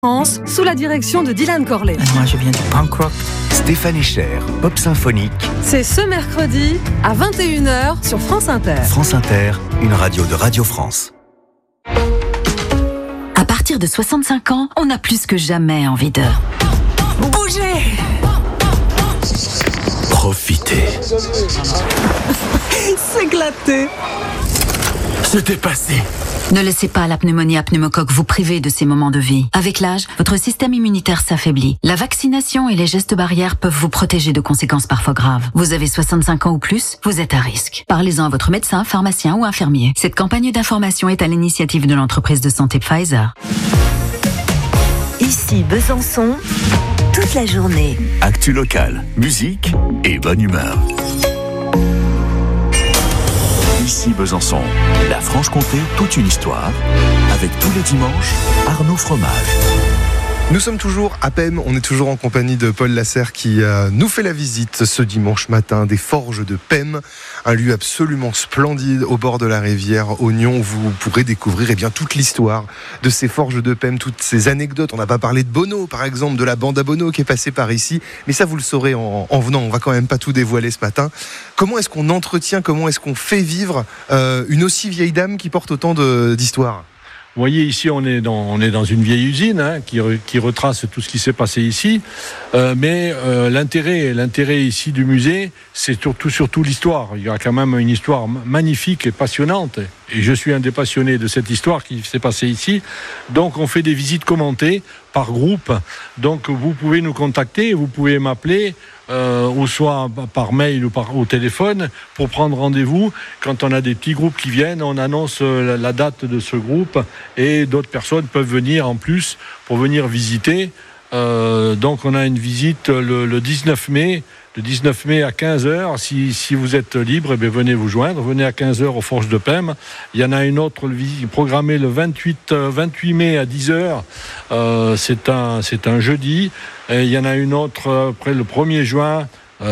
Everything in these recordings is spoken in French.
France, sous la direction de Dylan Corley. Moi, je viens du punk rock. Stéphanie Cher, pop symphonique. C'est ce mercredi à 21h sur France Inter. France Inter, une radio de Radio France. À partir de 65 ans, on a plus que jamais envie de bouger, Profitez. S'éclater. Se dépasser. Ne laissez pas la pneumonie à pneumocoque vous priver de ces moments de vie. Avec l'âge, votre système immunitaire s'affaiblit. La vaccination et les gestes barrières peuvent vous protéger de conséquences parfois graves. Vous avez 65 ans ou plus, vous êtes à risque. Parlez-en à votre médecin, pharmacien ou infirmier. Cette campagne d'information est à l'initiative de l'entreprise de santé Pfizer. Ici Besançon, toute la journée. Actu locale, musique et bonne humeur. Ici Besançon, la Franche-Comté, toute une histoire, avec tous les dimanches, Arnaud Fromage. Nous sommes toujours à PEM, on est toujours en compagnie de Paul Lasserre qui nous fait la visite ce dimanche matin des forges de PEM, un lieu absolument splendide au bord de la rivière Ognon où vous pourrez découvrir toute l'histoire de ces forges de PEM, toutes ces anecdotes. On n'a pas parlé de Bono par exemple, de la bande à Bono qui est passée par ici, mais ça vous le saurez en venant, on va quand même pas tout dévoiler ce matin. Comment est-ce qu'on entretient, comment est-ce qu'on fait vivre une aussi vieille dame qui porte autant d'histoire ? Vous voyez, ici, on est dans une vieille usine qui retrace tout ce qui s'est passé ici. Mais l'intérêt ici du musée, c'est surtout l'histoire. Il y a quand même une histoire magnifique et passionnante. Et je suis un des passionnés de cette histoire qui s'est passée ici. Donc, on fait des visites commentées par groupe. Donc, vous pouvez nous contacter, vous pouvez m'appeler, ou soit par mail ou au téléphone pour prendre rendez-vous. Quand on a des petits groupes qui viennent, on annonce la date de ce groupe et d'autres personnes peuvent venir en plus pour venir visiter. Donc on a une visite le 19 mai. Le 19 mai à 15h, si vous êtes libre, venez vous joindre. Venez à 15h aux Forges de PEM. Il y en a une autre programmée le 28 mai à 10h. C'est un jeudi. Et il y en a une autre après le 1er juin.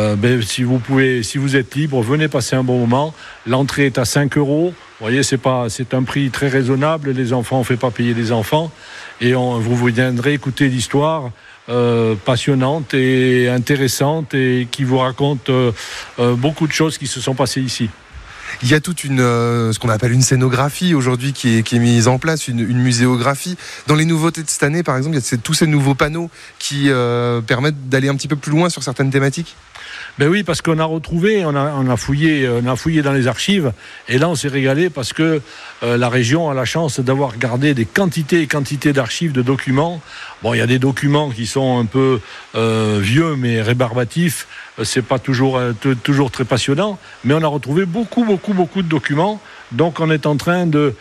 Si vous êtes libre, venez passer un bon moment. L'entrée est à 5 €. Vous voyez, c'est un prix très raisonnable. Les enfants, on ne fait pas payer les enfants. Et vous viendrez écouter l'histoire passionnante et intéressante et qui vous raconte beaucoup de choses qui se sont passées ici. Il y a toute ce qu'on appelle une scénographie aujourd'hui qui est mise en place, une muséographie. Dans les nouveautés de cette année, par exemple, il y a tous ces nouveaux panneaux qui permettent d'aller un petit peu plus loin sur certaines thématiques. Ben oui, parce qu'on a retrouvé, on a fouillé dans les archives, et là on s'est régalé parce que la région a la chance d'avoir gardé des quantités et quantités d'archives, de documents. Bon, il y a des documents qui sont un peu vieux mais rébarbatifs. C'est pas toujours très passionnant, mais on a retrouvé beaucoup de documents. Donc on est en train de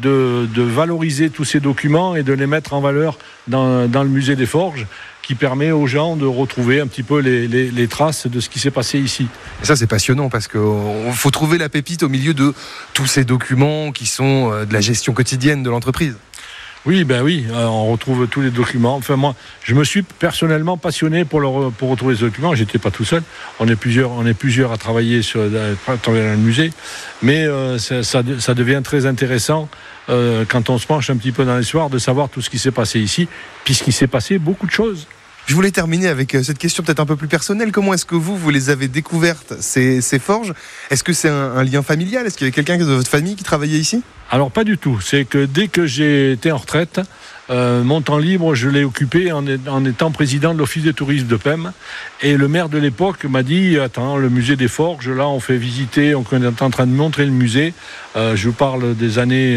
valoriser tous ces documents et de les mettre en valeur dans le musée des Forges, qui permet aux gens de retrouver un petit peu les traces de ce qui s'est passé ici. Et ça, c'est passionnant parce qu'il faut trouver la pépite au milieu de tous ces documents qui sont de la gestion quotidienne de l'entreprise. Oui, on retrouve tous les documents. Enfin, moi, je me suis personnellement passionné pour retrouver ces documents. J'étais pas tout seul. On est plusieurs à travailler dans le musée. Mais ça devient très intéressant quand on se penche un petit peu dans l'histoire de savoir tout ce qui s'est passé ici, puisqu'il s'est passé beaucoup de choses. Je voulais terminer avec cette question peut-être un peu plus personnelle. Comment est-ce que vous les avez découvertes, ces forges ? Est-ce que c'est un lien familial ? Est-ce qu'il y avait quelqu'un de votre famille qui travaillait ici ? Alors pas du tout. C'est que dès que j'ai été en retraite, mon temps libre, je l'ai occupé en étant président de l'office de tourisme de PEM. Et le maire de l'époque m'a dit, attends, le musée des Forges, là on fait visiter, on est en train de montrer le musée. Je vous parle des années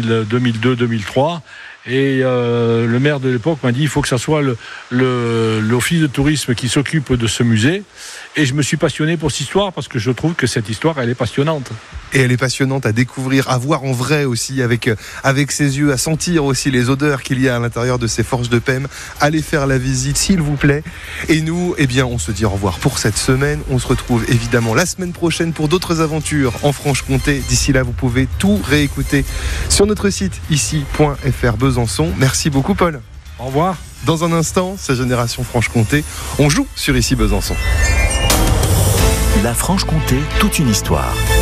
2002-2003. Et le maire de l'époque m'a dit il faut que ça soit l'office de tourisme qui s'occupe de ce musée. Et je me suis passionné pour cette histoire parce que je trouve que cette histoire, elle est passionnante. Et elle est passionnante à découvrir, à voir en vrai aussi, avec ses yeux, à sentir aussi les odeurs qu'il y a à l'intérieur de ces forges de PEM. Allez faire la visite, s'il vous plaît. Et nous, on se dit au revoir pour cette semaine. On se retrouve évidemment la semaine prochaine pour d'autres aventures en Franche-Comté. D'ici là, vous pouvez tout réécouter sur notre site ici.fr Besançon. Merci beaucoup, Paul. Au revoir. Dans un instant, c'est Génération Franche-Comté. On joue sur Ici Besançon. La Franche-Comté, toute une histoire.